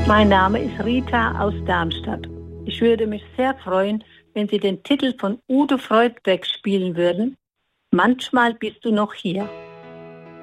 Mein Name ist Rita aus Darmstadt. Ich würde mich sehr freuen, wenn Sie den Titel von Udo Freudbeck spielen würden. Manchmal bist du noch hier.